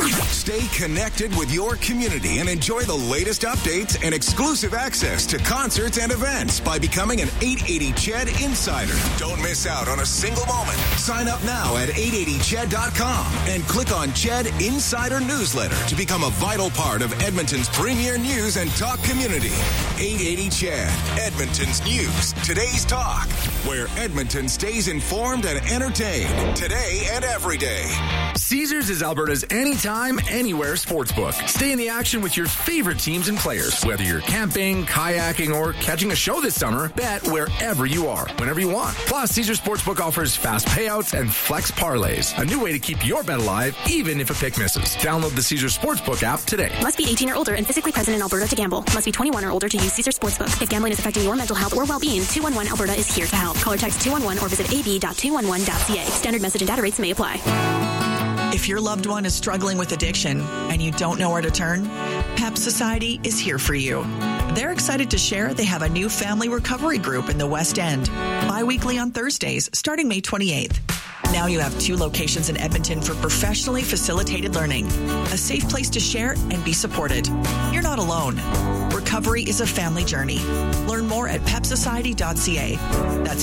Stay connected with your community and enjoy the latest updates and exclusive access to concerts and events by becoming an 880 CHED Insider. Don't miss out on a single moment. Sign up now at 880ched.com and click on CHED Insider Newsletter to become a vital part of Edmonton's premier news and talk community. 880 CHED, Edmonton's news, today's talk, where Edmonton stays informed and entertained today and every day. Caesars is Alberta's anytime, anywhere sportsbook. Stay in the action with your favorite teams and players. Whether you're camping, kayaking, or catching a show this summer, bet wherever you are, whenever you want. Plus, Caesars Sportsbook offers fast payouts and flex parlays, a new way to keep your bet alive, even if a pick misses. Download the Caesars Sportsbook app today. Must be 18 or older and physically present in Alberta to gamble. Must be 21 or older to use Caesars Sportsbook. If gambling is affecting your mental health or well-being, 211 Alberta is here to help. Call or text 211 or visit ab.211.ca. Standard message and data rates may apply. If your loved one is struggling with addiction and you don't know where to turn, PEP Society is here for you. They're excited to share they have a new family recovery group in the West End, bi-weekly on Thursdays, starting May 28th. Now you have 2 locations in Edmonton for professionally facilitated learning, a safe place to share and be supported. You're not alone. Recovery is a family journey. Learn more at pepsociety.ca. That's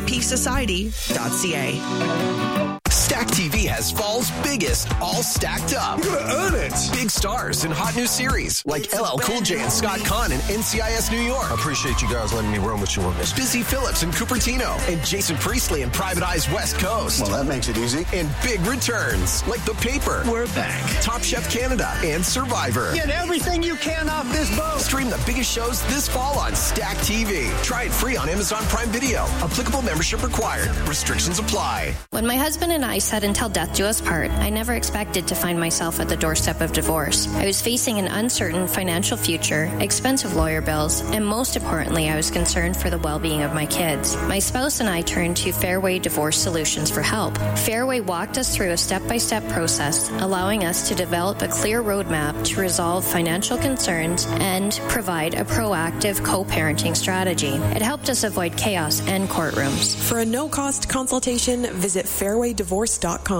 pepsociety.ca. Stack TV has fall's biggest, all stacked up. You're gonna earn it. Big stars in hot new series like LL Cool J and Scott Conn in NCIS New York. I appreciate you guys letting me roam with you on this. Busy Phillips and Cupertino, and Jason Priestley in Private Eye's West Coast. Well, that makes it easy. And big returns like The Paper. We're back. Top Chef Canada and Survivor. Get everything you can off this boat. Stream the biggest shows this fall on Stack TV. Try it free on Amazon Prime Video. Applicable membership required. Restrictions apply. When my husband and I said until death do us part, I never expected to find myself at the doorstep of divorce. I was facing an uncertain financial future, expensive lawyer bills, and most importantly, I was concerned for the well-being of my kids. My spouse and I turned to Fairway Divorce Solutions for help. Fairway walked us through a step-by-step process, allowing us to develop a clear roadmap to resolve financial concerns and provide a proactive co-parenting strategy. It helped us avoid chaos and courtrooms. For a no-cost consultation, visit fairwaydivorce.com.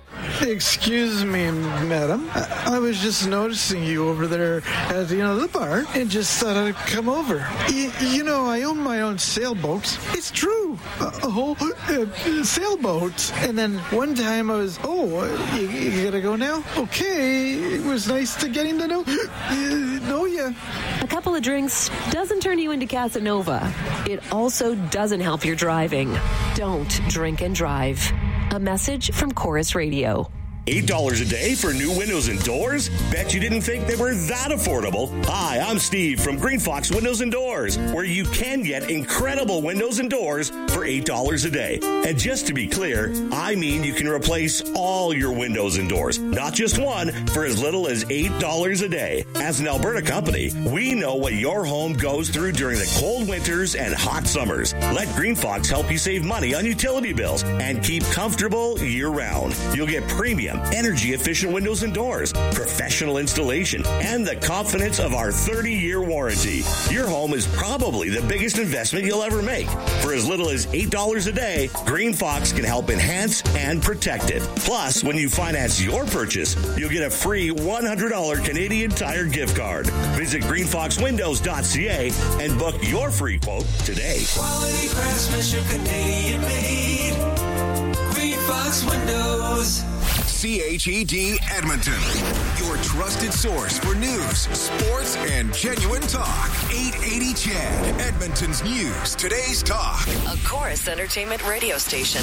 Excuse me, madam. I was just noticing you over there at the bar and just thought I'd come over. You know, I own my own sailboat. It's true. A whole sailboat. And then one time I was, you gotta go now? Okay. It was nice to getting to know you. A couple of drinks doesn't turn you into Casanova. It also doesn't help your driving. Don't drink and drive. A message from Chorus Radio. $8 a day for new windows and doors? Bet you didn't think they were that affordable. Hi, I'm Steve from Green Fox Windows and Doors, where you can get incredible windows and doors for $8 a day. And just to be clear, I mean you can replace all your windows and doors, not just one, for as little as $8 a day. As an Alberta company, we know what your home goes through during the cold winters and hot summers. Let Green Fox help you save money on utility bills and keep comfortable year-round. You'll get premium, energy-efficient windows and doors, professional installation, and the confidence of our 30-year warranty. Your home is probably the biggest investment you'll ever make. For as little as $8 a day, Green Fox can help enhance and protect it. Plus, when you finance your purchase, you'll get a free $100 Canadian Tire gift card. Visit greenfoxwindows.ca and book your free quote today. Quality craftsmanship, Canadian made. Green Fox Windows. CHED Edmonton, your trusted source for news, sports, and genuine talk. 880 CHED, Edmonton's news, today's talk. A Chorus Entertainment radio station.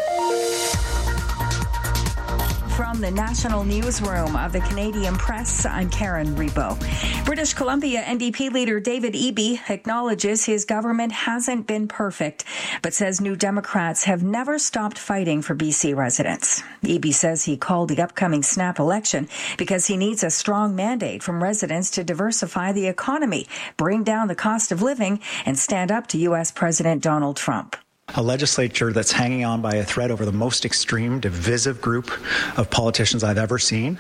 From the National Newsroom of the Canadian Press, I'm Karen Rebo. British Columbia NDP leader David Eby acknowledges his government hasn't been perfect, but says New Democrats have never stopped fighting for BC residents. Eby says he called the upcoming snap election because he needs a strong mandate from residents to diversify the economy, bring down the cost of living, and stand up to U.S. President Donald Trump. A legislature that's hanging on by a thread over the most extreme, divisive group of politicians I've ever seen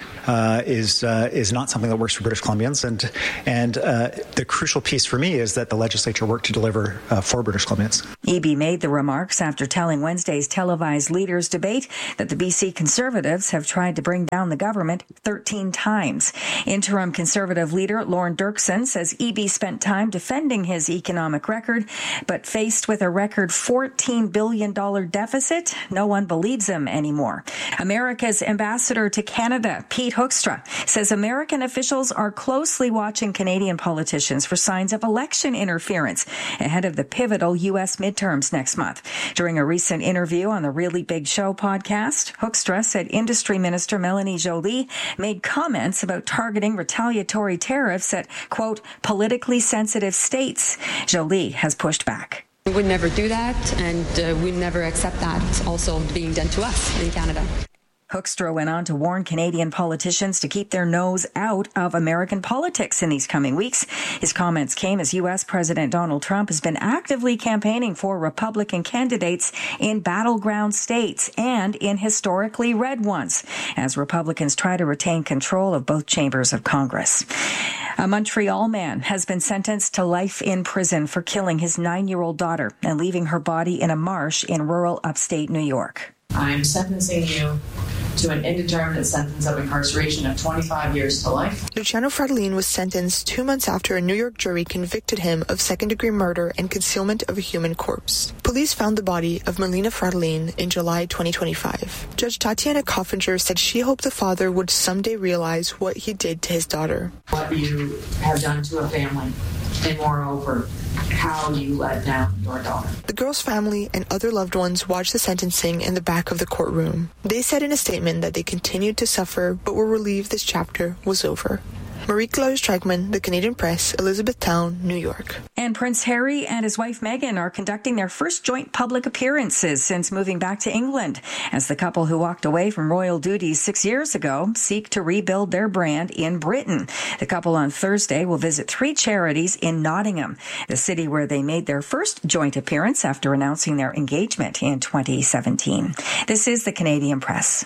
is not something that works for British Columbians. And the crucial piece for me is that the legislature worked to deliver for British Columbians. Eby made the remarks after telling Wednesday's televised leaders debate that the BC Conservatives have tried to bring down the government 13 times. Interim Conservative leader Lorne Dirksen says Eby spent time defending his economic record, but faced with a record $14 billion deficit, no one believes him anymore. America's ambassador to Canada, Pete Hoekstra, says American officials are closely watching Canadian politicians for signs of election interference ahead of the pivotal U.S. midterms next month. During a recent interview on the Really Big Show podcast, Hoekstra said Industry Minister Melanie Joly made comments about targeting retaliatory tariffs at, quote, politically sensitive states. Joly has pushed back. We would never do that, and we'd never accept that also being done to us in Canada. Hoekstra went on to warn Canadian politicians to keep their nose out of American politics in these coming weeks. His comments came as U.S. President Donald Trump has been actively campaigning for Republican candidates in battleground states and in historically red ones, as Republicans try to retain control of both chambers of Congress. A Montreal man has been sentenced to life in prison for killing his 9-year-old daughter and leaving her body in a marsh in rural upstate New York. I'm sentencing you to an indeterminate sentence of incarceration of 25 years to life. Luciano Fratellin was sentenced 2 months after a New York jury convicted him of second-degree murder and concealment of a human corpse. Police found the body of Melina Fratellin in July 2025. Judge Tatiana Coffinger said she hoped the father would someday realize what he did to his daughter. What you have done to a family, and moreover, how you let down your daughter. The girl's family and other loved ones watched the sentencing in the back of the courtroom. They said in a statement that they continued to suffer but were relieved this chapter was over. Marie-Claude Strikman, The Canadian Press, Elizabethtown, New York. And Prince Harry and his wife Meghan are conducting their first joint public appearances since moving back to England, as the couple who walked away from royal duties 6 years ago seek to rebuild their brand in Britain. The couple on Thursday will visit 3 charities in Nottingham, the city where they made their first joint appearance after announcing their engagement in 2017. This is The Canadian Press.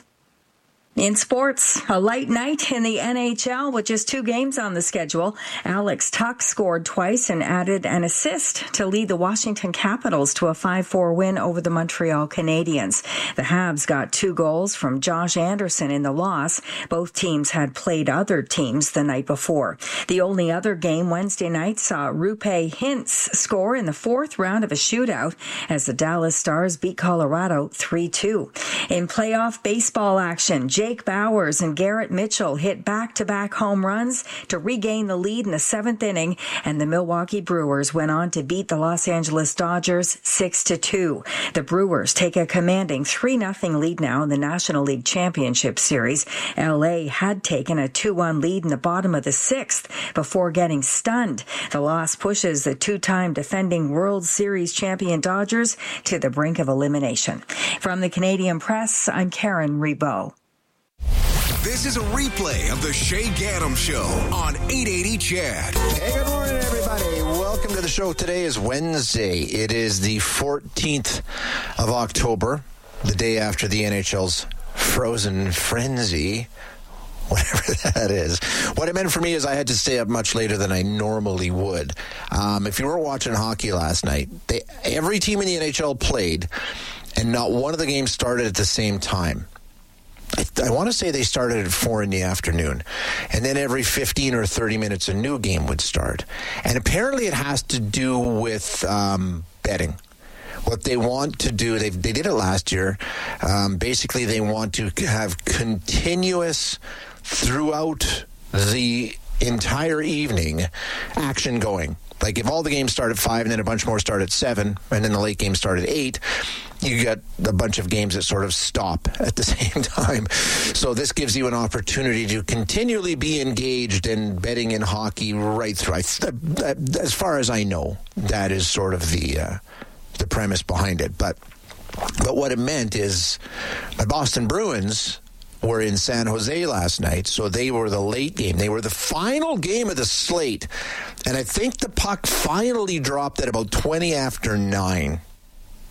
In sports, a light night in the NHL with just 2 games on the schedule. Alex Tuch scored twice and added an assist to lead the Washington Capitals to a 5-4 win over the Montreal Canadiens. The Habs got 2 goals from Josh Anderson in the loss. Both teams had played other teams the night before. The only other game Wednesday night saw Roope Hintz score in the 4th round of a shootout as the Dallas Stars beat Colorado 3-2. In playoff baseball action, Jake Bowers and Garrett Mitchell hit back-to-back home runs to regain the lead in the 7th inning, and the Milwaukee Brewers went on to beat the Los Angeles Dodgers 6-2. The Brewers take a commanding 3-0 lead now in the National League Championship Series. LA had taken a 2-1 lead in the bottom of the 6th before getting stunned. The loss pushes the 2-time defending World Series champion Dodgers to the brink of elimination. From the Canadian Press, I'm Karen Rebow. This is a replay of the Shay Gaddam Show on 880 CHED. Hey, good morning, everybody. Welcome to the show. Today is Wednesday. It is the 14th of October, the day after the NHL's Frozen Frenzy, whatever that is. What it meant for me is I had to stay up much later than I normally would. If you were watching hockey last night, every team in the NHL played, and not one of the games started at the same time. I want to say they started at 4 in the afternoon, and then every 15 or 30 minutes a new game would start. And apparently it has to do with betting. What they want to do, they did it last year. Basically, they want to have continuous, throughout the entire evening, action going. Like if all the games start at 5 and then a bunch more start at 7 and then the late games start at 8, you get a bunch of games that sort of stop at the same time. So this gives you an opportunity to continually be engaged in betting in hockey right through. As far as I know, that is sort of the premise behind it. But what it meant is my Boston Bruins were in San Jose last night, so they were the late game. They were the final game of the slate, and I think the puck finally dropped at about 20 after 9.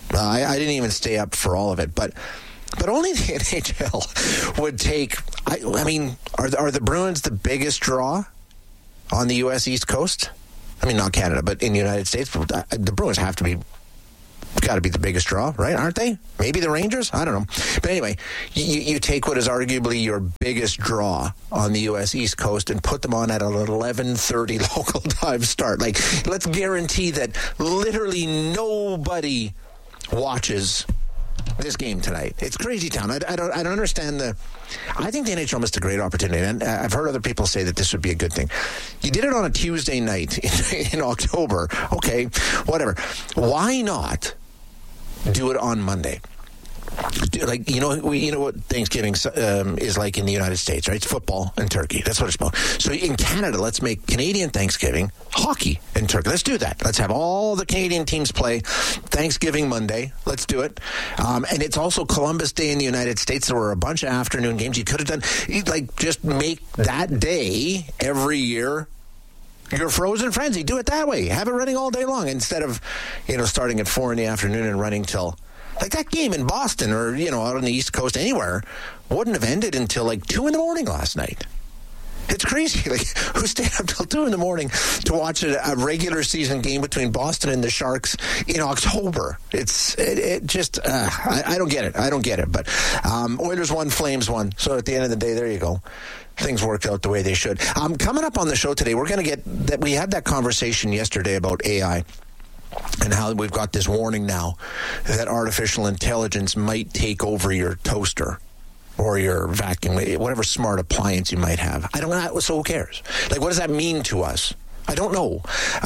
I didn't even stay up for all of it, but only the NHL would take. I mean, are the Bruins the biggest draw on the U.S. East Coast? I mean, not Canada, but in the United States, the Bruins have to be. Got to be the biggest draw, right? Aren't they? Maybe the Rangers? I don't know. But anyway, you take what is arguably your biggest draw on the U.S. East Coast and put them on at an 11:30 local time start. Like, let's guarantee that literally nobody watches this game tonight. It's crazy town. I don't understand I think the NHL missed a great opportunity, and I've heard other people say that this would be a good thing. You did it on a Tuesday night in October. Okay, whatever. Why not do it on Monday? Like, you know what Thanksgiving is like in the United States, right? It's football and turkey. That's what it's about. So in Canada, let's make Canadian Thanksgiving hockey and turkey. Let's do that. Let's have all the Canadian teams play Thanksgiving Monday. Let's do it. And it's also Columbus Day in the United States. There were a bunch of afternoon games. You could have done, like, just make that day every year your frozen frenzy. Do it that way. Have it running all day long instead of, starting at 4 in the afternoon and running till... Like that game in Boston or, out on the East Coast anywhere wouldn't have ended until like 2 in the morning last night. It's crazy. Like, who stayed up till 2 in the morning to watch a regular season game between Boston and the Sharks in October? It just, I don't get it. I don't get it. But Oilers won, Flames won. So at the end of the day, there you go. Things worked out the way they should. Coming up on the show today, we're going to get that. We had that conversation yesterday about AI. And how we've got this warning now that artificial intelligence might take over your toaster or your vacuum, whatever smart appliance you might have. I don't know. So who cares? Like, what does that mean to us? I don't know.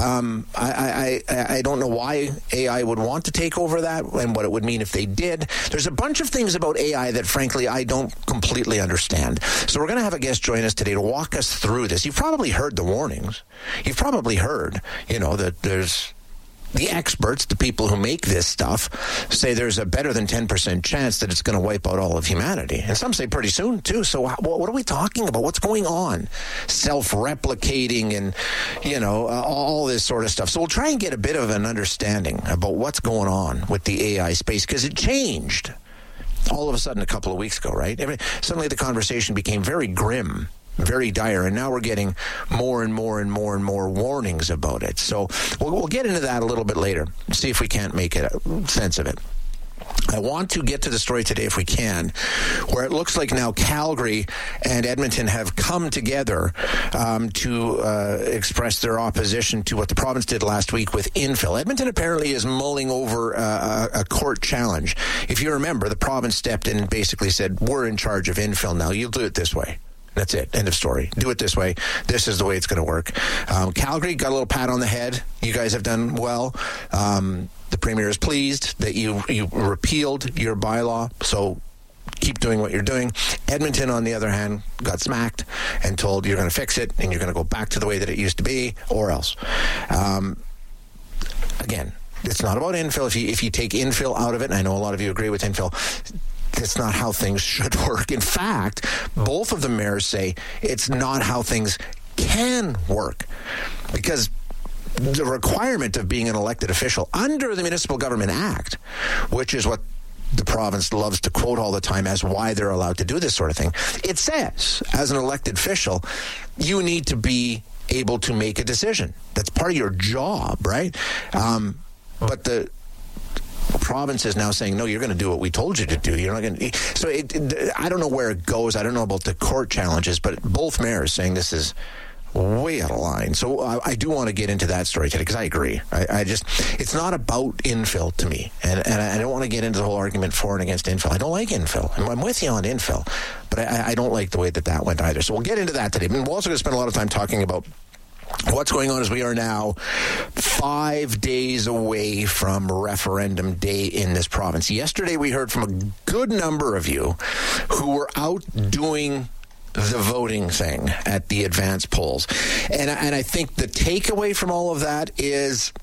I don't know why AI would want to take over that and what it would mean if they did. There's a bunch of things about AI that, frankly, I don't completely understand. So we're going to have a guest join us today to walk us through this. You've probably heard the warnings. You've probably heard, that there's... The experts, the people who make this stuff, say there's a better than 10% chance that it's going to wipe out all of humanity. And some say pretty soon, too. So what are we talking about? What's going on? Self-replicating and, all this sort of stuff. So we'll try and get a bit of an understanding about what's going on with the AI space, because it changed all of a sudden a couple of weeks ago, right? Suddenly the conversation became very grim, very dire, and now we're getting more and more and more and more warnings about it. So we'll get into that a little bit later, see if we can't make sense of it. I want to get to the story today, if we can, where it looks like now Calgary and Edmonton have come together to express their opposition to what the province did last week with infill. Edmonton apparently is mulling over a court challenge. If you remember, the province stepped in and basically said, we're in charge of infill now. You'll do it this way. That's it. End of story. Do it this way. This is the way it's going to work. Calgary got a little pat on the head. You guys have done well. The Premier is pleased that you repealed your bylaw, so keep doing what you're doing. Edmonton, on the other hand, got smacked and told you're going to fix it and you're going to go back to the way that it used to be, or else. Again, it's not about infill. If you take infill out of it, and I know a lot of you agree with infill, that's not how things should work. In fact, both of the mayors say it's not how things can work, because the requirement of being an elected official under the Municipal Government Act, which is what the province loves to quote all the time as why they're allowed to do this sort of thing, it says, as an elected official, you need to be able to make a decision. That's part of your job, right? But the province is now saying, no, you're going to do what we told you to do. You're not going to. So I don't know where it goes. I don't know about the court challenges, but both mayors saying this is way out of line. So I do want to get into that story today, because I agree. I just, it's not about infill to me. And I don't want to get into the whole argument for and against infill. I don't like infill. I'm with you on infill, but I don't like the way that went either. So we'll get into that today. And we're also going to spend a lot of time talking about what's going on as we are now 5 days away from referendum day in this province. Yesterday, we heard from a good number of you who were out doing the voting thing at the advance polls. And I think the takeaway from all of that is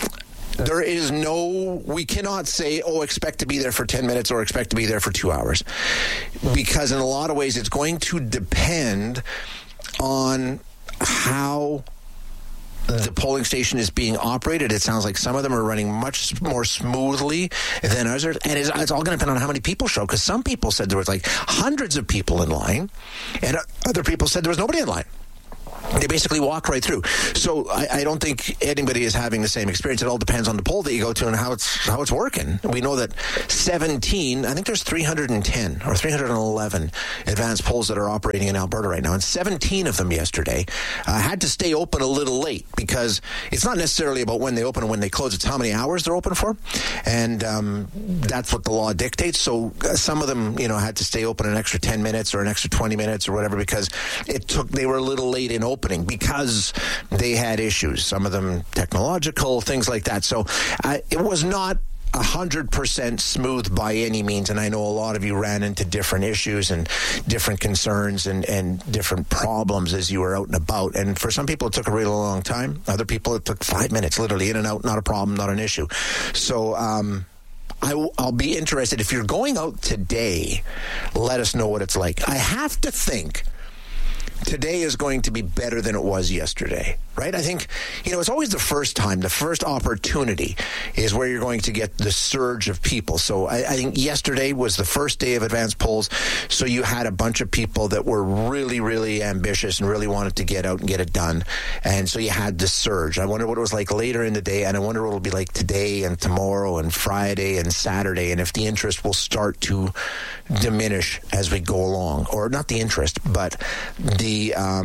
we cannot say, expect to be there for 10 minutes or expect to be there for 2 hours. Because in a lot of ways, it's going to depend on how the polling station is being operated. It sounds like some of them are running much more smoothly than others. And it's all going to depend on how many people show, because some people said there was like hundreds of people in line, and other people said there was nobody in line. They basically walk right through. So I don't think anybody is having the same experience. It all depends on the poll that you go to and how it's working. We know that 17, I think there's 310 or 311 advanced polls that are operating in Alberta right now, and 17 of them yesterday had to stay open a little late, because it's not necessarily about when they open and when they close. It's how many hours they're open for, and that's what the law dictates. So some of them, had to stay open an extra 10 minutes or an extra 20 minutes or whatever, because they were a little late in opening because they had issues, some of them technological, things like that. So it was not 100% smooth by any means, and I know a lot of you ran into different issues and different concerns and different problems as you were out and about. And for some people, it took a really long time. Other people, it took 5 minutes, literally in and out, not a problem, not an issue. So I'll be interested. If you're going out today, let us know what it's like. I have to think today is going to be better than it was yesterday, right? I think, it's always the first time, the first opportunity is where you're going to get the surge of people. So I think yesterday was the first day of advanced polls, so you had a bunch of people that were really, really ambitious and really wanted to get out and get it done. And so you had the surge. I wonder what it was like later in the day, and I wonder what it'll be like today and tomorrow and Friday and Saturday, and if the interest will start to diminish as we go along. Or not the interest, but the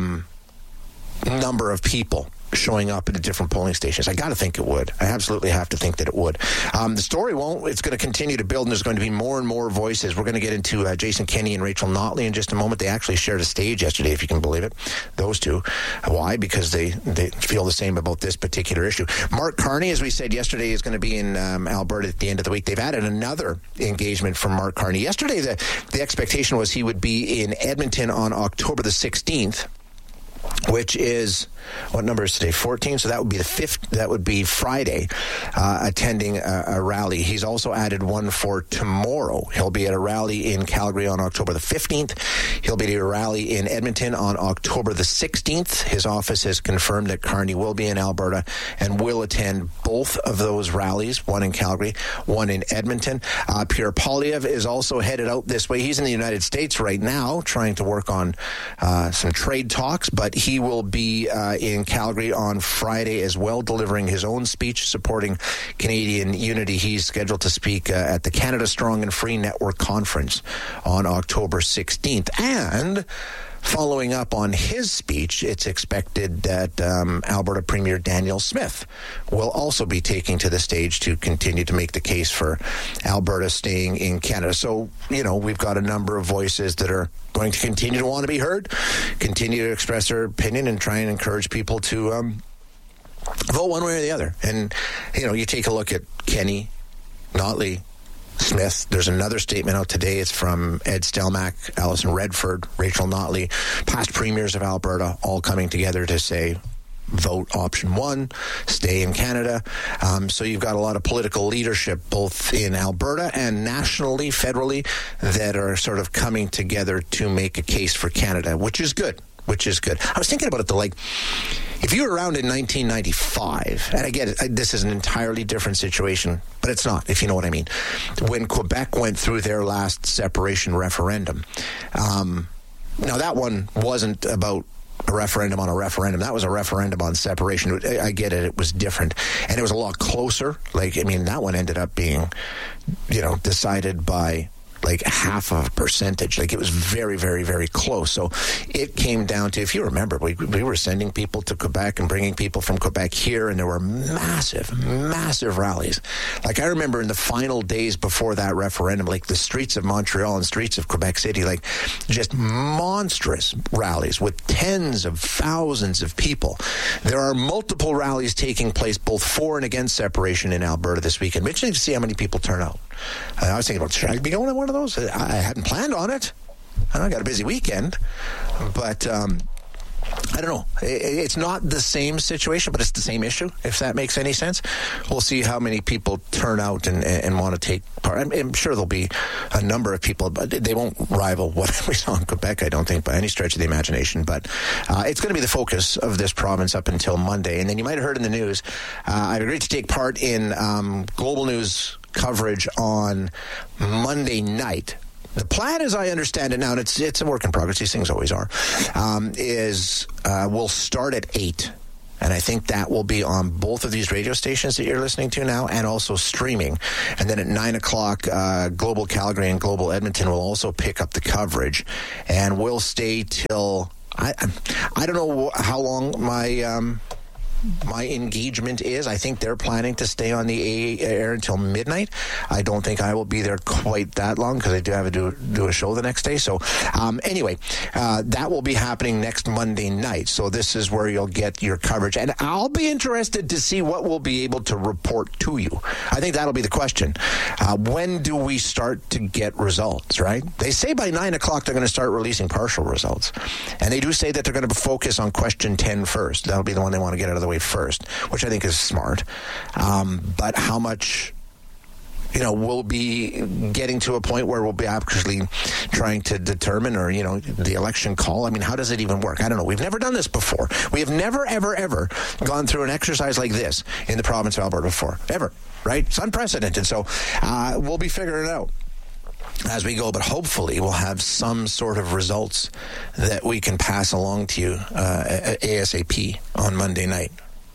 number of people showing up at the different polling stations. I got to think it would. I absolutely have to think that it would. The story won't. It's going to continue to build, and there's going to be more and more voices. We're going to get into Jason Kenney and Rachel Notley in just a moment. They actually shared a stage yesterday, if you can believe it. Those two. Why? Because they feel the same about this particular issue. Mark Carney, as we said yesterday, is going to be in Alberta at the end of the week. They've added another engagement from Mark Carney. Yesterday, the expectation was he would be in Edmonton on October the 16th, which is, what number is today? 14. So that would be the 5th. That would be Friday, attending a rally. He's also added one for tomorrow. He'll be at a rally in Calgary on October the 15th. He'll be at a rally in Edmonton on October the 16th. His office has confirmed that Carney will be in Alberta and will attend both of those rallies, one in Calgary, one in Edmonton. Pierre Poilievre is also headed out this way. He's in the United States right now trying to work on some trade talks, but he will be in Calgary on Friday as well, delivering his own speech supporting Canadian unity. He's scheduled to speak at the Canada Strong and Free Network Conference on October 16th. And following up on his speech, it's expected that Alberta Premier Danielle Smith will also be taking to the stage to continue to make the case for Alberta staying in Canada. So, we've got a number of voices that are going to continue to want to be heard, continue to express their opinion, and try and encourage people to vote one way or the other. And, you take a look at Kenney, Notley, Smith. There's another statement out today. It's from Ed Stelmach, Alison Redford, Rachel Notley, past premiers of Alberta, all coming together to say, vote option 1, stay in Canada. So you've got a lot of political leadership both in Alberta and nationally, federally, that are sort of coming together to make a case for Canada, which is good. I was thinking about it, though, if you were around in 1995, and I get it, this is an entirely different situation, but it's not, if you know what I mean. When Quebec went through their last separation referendum, now that one wasn't about a referendum on a referendum. That was a referendum on separation. I get it. It was different. And it was a lot closer. That one ended up being, decided by half of a percentage. It was very, very, very close. So it came down to, if you remember, we were sending people to Quebec and bringing people from Quebec here, and there were massive, massive rallies. I remember in the final days before that referendum, the streets of Montreal and streets of Quebec City, just monstrous rallies with tens of thousands of people. There are multiple rallies taking place both for and against separation in Alberta this weekend. Interesting to see how many people turn out. I was thinking about, should I be going to one of those? I hadn't planned on it. I got a busy weekend, but I don't know. It's not the same situation, but it's the same issue, if that makes any sense. We'll see how many people turn out and want to take part. I'm sure there'll be a number of people, but they won't rival what we saw in Quebec, I don't think, by any stretch of the imagination. But it's going to be the focus of this province up until Monday. And then you might have heard in the news, I've agreed to take part in Global News coverage on Monday night. The plan, as I understand it now, and it's a work in progress, these things always are, is we'll start at 8. And I think that will be on both of these radio stations that you're listening to now and also streaming. And then at 9 o'clock, Global Calgary and Global Edmonton will also pick up the coverage. And we'll stay till... I don't know how long my engagement is. I think they're planning to stay on the air until midnight. I don't think I will be there quite that long because I do have to do a show the next day. So anyway, that will be happening next Monday night. So this is where you'll get your coverage. And I'll be interested to see what we'll be able to report to you. I think that'll be the question. When do we start to get results, right? They say by 9 o'clock they're going to start releasing partial results. And they do say that they're going to focus on question 10 first. That'll be the one they want to get out of the way first, which I think is smart. But how much, we'll be getting to a point where we'll be actually trying to determine, or, the election call. I mean, how does it even work? I don't know. We've never done this before. We have never, ever, ever gone through an exercise like this in the province of Alberta before. Ever. Right? It's unprecedented. So we'll be figuring it out as we go, but hopefully we'll have some sort of results that we can pass along to you ASAP on Monday night.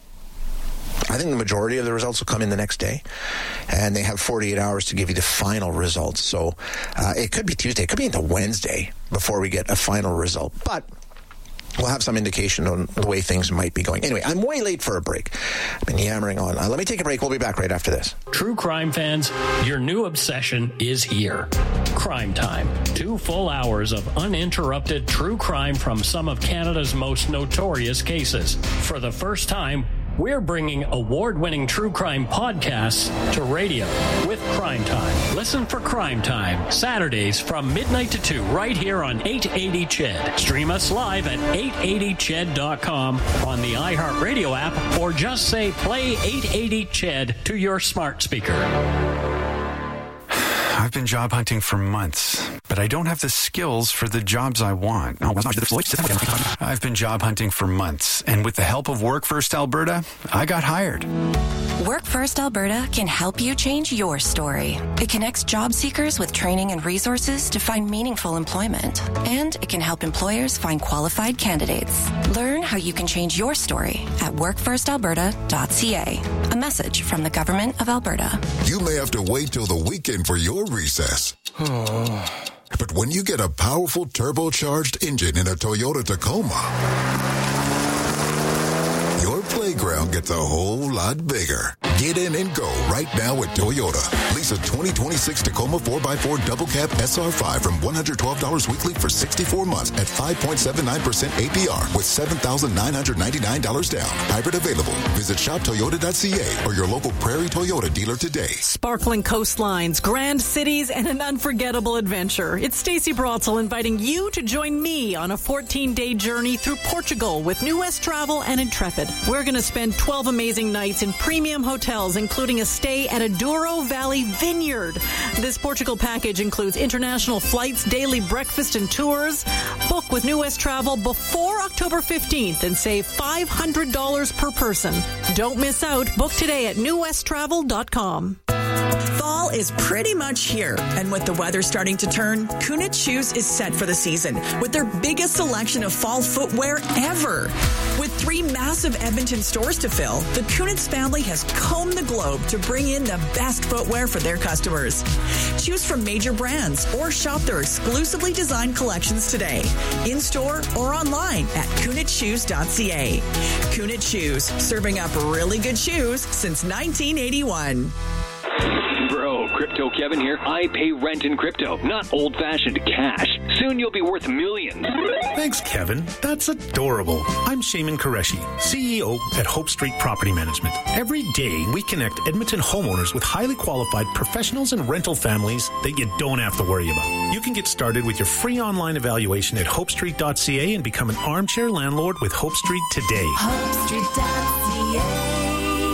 I think the majority of the results will come in the next day, and they have 48 hours to give you the final results. So it could be Tuesday, it could be into Wednesday before we get a final result, but we'll have some indication on the way things might be going. Anyway, I'm way late for a break. I've been yammering on. Let me take a break. We'll be back right after this. True crime fans, your new obsession is here. Crime Time. 2 full hours of uninterrupted true crime from some of Canada's most notorious cases. For the first time, we're bringing award-winning true crime podcasts to radio with Crime Time. Listen for Crime Time, Saturdays from midnight to 2, right here on 880 CHED. Stream us live at 880ched.com on the iHeartRadio app, or just say play 880 CHED to your smart speaker. I've been job hunting for months, but I don't have the skills for the jobs I want. I've been job hunting for months, and with the help of Work First Alberta, I got hired. Work First Alberta can help you change your story. It connects job seekers with training and resources to find meaningful employment, and it can help employers find qualified candidates. Learn how you can change your story at workfirstalberta.ca. A message from the Government of Alberta. You may have to wait till the weekend for your recess. But when you get a powerful turbocharged engine in a Toyota Tacoma, your playground gets a whole lot bigger. Get in and go right now at Toyota. Lease a 2026 Tacoma 4x4 Double Cab SR5 from $112 weekly for 64 months at 5.79% APR with $7,999 down. Hybrid available. Visit shoptoyota.ca or your local Prairie Toyota dealer today. Sparkling coastlines, grand cities, and an unforgettable adventure. It's Stacey Brotzel inviting you to join me on a 14-day journey through Portugal with New West Travel and Intrepid. We're going to spend 12 amazing nights in premium hotels, including a stay at a Douro Valley Vineyard. This Portugal package includes international flights, daily breakfast, and tours. Book with New West Travel before October 15th and save $500 per person. Don't miss out. Book today at newwesttravel.com. Fall is pretty much here, and with the weather starting to turn, Kunitz Shoes is set for the season with their biggest selection of fall footwear ever. With 3 massive Edmonton stores to fill, the Kunitz family has combed the globe to bring in the best footwear for their customers. Choose from major brands or shop their exclusively designed collections today, in-store or online at kunitzshoes.ca. Kunitz Shoes, serving up really good shoes since 1981. Bro, Crypto Kevin here. I pay rent in crypto, not old-fashioned cash. Soon you'll be worth millions. Thanks, Kevin. That's adorable. I'm Shaman Qureshi, CEO at Hope Street Property Management. Every day, we connect Edmonton homeowners with highly qualified professionals and rental families that you don't have to worry about. You can get started with your free online evaluation at hopestreet.ca and become an armchair landlord with Hope Street today. HopeStreet.ca.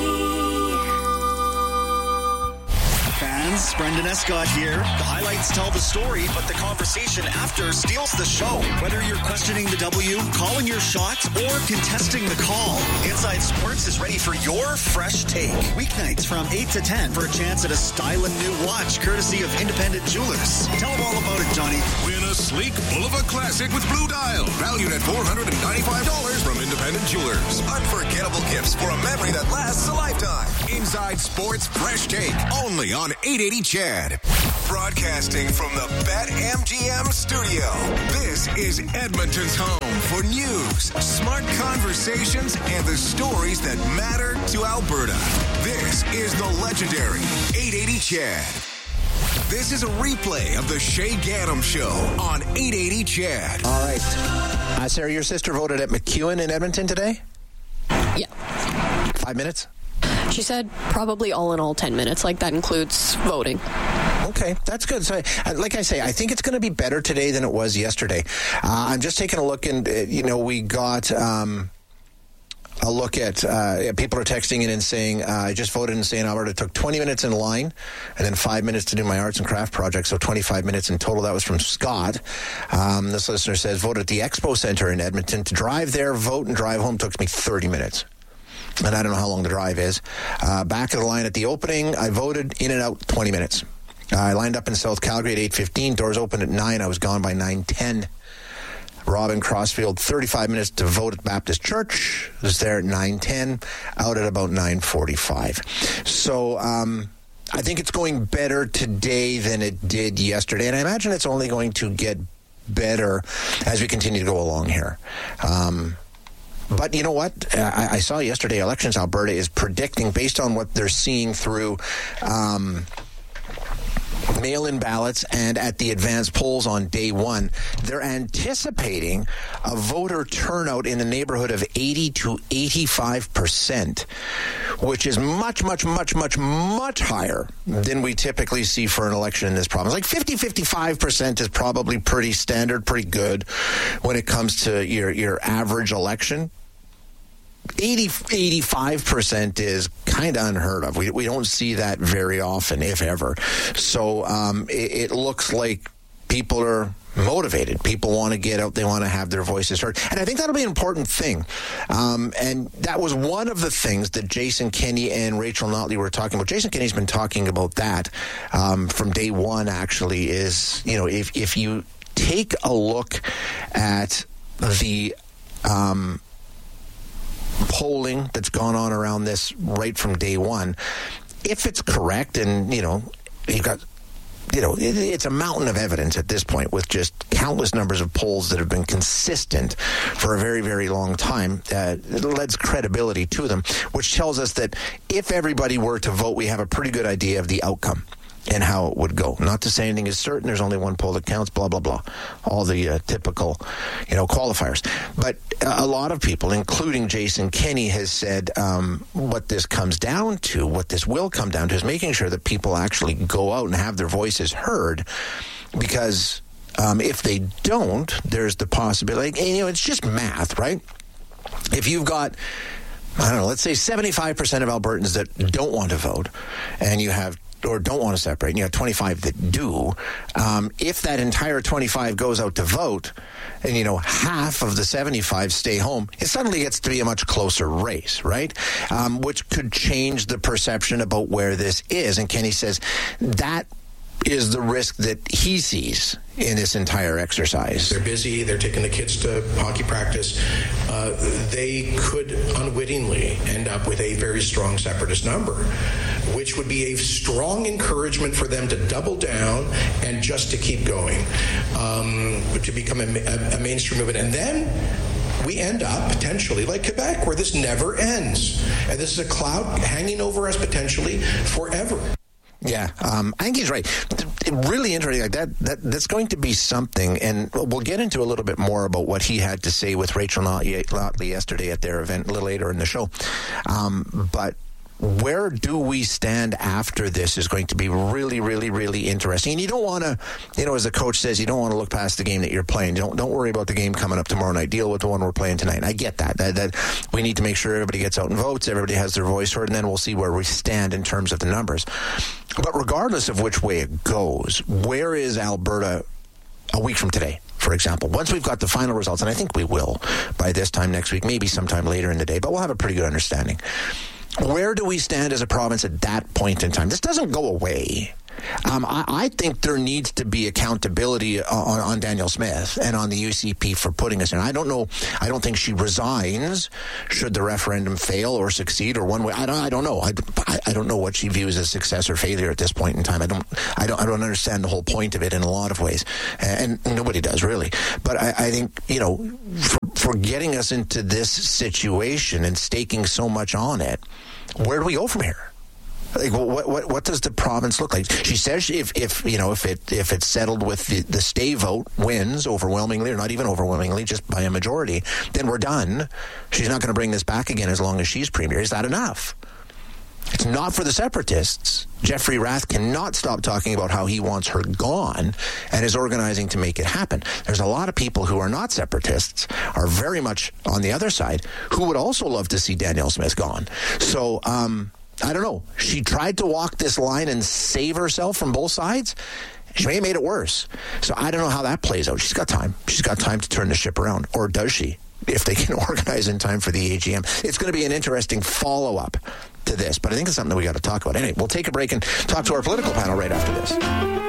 Fans, Brendan Escott here. The highlights tell the story, but the conversation after steals the show. Whether you're questioning the W, calling your shots, or contesting the call, Inside Sports is ready for your fresh take. Weeknights from 8 to 10 for a chance at a styling new watch, courtesy of Independent Jewelers. Tell them all about it, Johnny. Win a sleek Bulova Classic with Blue Dial, valued at $495 from Independent Jewelers. Unforgettable gifts for a memory that lasts a lifetime. Inside Sports Fresh Take, only on 880 CHED. Broadcasting from the BetMGM studio. This is Edmonton's home for news, smart conversations, and the stories that matter to Alberta. This is the legendary 880 CHED. This is a replay of the Shay Gaddam Show on 880 CHED. All right. Sarah, your sister voted at McEwen in Edmonton today? Yeah. 5 minutes? She said probably all in all 10 minutes. Like, that includes voting. Okay, that's good. So, like I say, I think it's going to be better today than it was yesterday. I'm just taking a look, and, we got a look at people are texting in and saying, I just voted in St. Alberta. It took 20 minutes in line and then 5 minutes to do my arts and craft project, so 25 minutes in total. That was from Scott. This listener says, voted at the Expo Center in Edmonton. To drive there, vote, and drive home took me 30 minutes. And I don't know how long the drive is. Back of the line at the opening, I voted, in and out 20 minutes. I lined up in South Calgary at 8:15. Doors opened at 9. I was gone by 9:10. Robin Crossfield, 35 minutes to vote at Baptist Church. Was there at 9:10. Out at about 9:45. So I think it's going better today than it did yesterday. And I imagine it's only going to get better as we continue to go along here. But you know what? I saw yesterday, Elections Alberta is predicting, based on what they're seeing through mail-in ballots and at the advanced polls on day one, they're anticipating a voter turnout in the neighborhood of 80 to 85%, which is much, much, much, much, much higher than we typically see for an election in this province. Like 50-55% is probably pretty standard, pretty good when it comes to your average election. 85% is kind of unheard of. We don't see that very often, if ever. So it looks like people are motivated. People want to get out. They want to have their voices heard. And I think that'll be an important thing. And that was one of the things that Jason Kenney and Rachel Notley were talking about. Jason Kenney's been talking about that from day one, actually, is, if you take a look at the polling that's gone on around this right from day one, if it's correct, and you've got it's a mountain of evidence at this point with just countless numbers of polls that have been consistent for a very, very long time. It lends credibility to them, which tells us that if everybody were to vote, we have a pretty good idea of the outcome and how it would go. Not to say anything is certain. There's only one poll that counts, blah, blah, blah. All the typical, qualifiers. But a lot of people, including Jason Kenney, has said what this comes down to, what this will come down to, is making sure that people actually go out and have their voices heard, because if they don't, there's the possibility, it's just math, right? If you've got, let's say 75% of Albertans that don't want to vote, and you have or don't want to separate, and you have 25 that do, if that entire 25 goes out to vote, and, half of the 75 stay home, it suddenly gets to be a much closer race, right? Which could change the perception about where this is. And Kenney says that is the risk that he sees in this entire exercise. They're busy. They're taking the kids to hockey practice. They could unwittingly end up with a very strong separatist number, which would be a strong encouragement for them to double down and just to keep going, to become a mainstream movement. And then we end up potentially like Quebec, where this never ends. And this is a cloud hanging over us potentially forever. Yeah, I think he's right. Really interesting. Like that's going to be something, and we'll get into a little bit more about what he had to say with Rachel Notley yesterday at their event a little later in the show. But where do we stand after this is going to be really, really, really interesting. And you don't want to, as the coach says, you don't want to look past the game that you're playing. Don't worry about the game coming up tomorrow night. Deal with the one we're playing tonight. And I get that we need to make sure everybody gets out and votes, everybody has their voice heard, and then we'll see where we stand in terms of the numbers. But regardless of which way it goes, where is Alberta a week from today, for example? Once we've got the final results, and I think we will by this time next week, maybe sometime later in the day, but we'll have a pretty good understanding. Where do we stand as a province at that point in time? This doesn't go away. I think there needs to be accountability on Danielle Smith and on the UCP for putting us in. I don't know. I don't think she resigns should the referendum fail or succeed or one way. I don't know. I don't know what she views as success or failure at this point in time. I don't understand the whole point of it in a lot of ways, and nobody does really. But I think for getting us into this situation and staking so much on it, where do we go from here? Like, what does the province look like? She says if it's settled with the stay vote wins overwhelmingly, or not even overwhelmingly, just by a majority, then we're done. She's not going to bring this back again as long as she's premier. Is that enough? It's not for the separatists. Jeffrey Rath cannot stop talking about how he wants her gone and is organizing to make it happen. There's a lot of people who are not separatists, are very much on the other side, who would also love to see Danielle Smith gone. So, I don't know. She tried to walk this line and save herself from both sides. She may have made it worse. So I don't know how that plays out. She's got time. She's got time to turn the ship around. Or does she? If they can organize in time for the AGM. It's going to be an interesting follow-up to this. But I think it's something that we got to talk about. Anyway, we'll take a break and talk to our political panel right after this.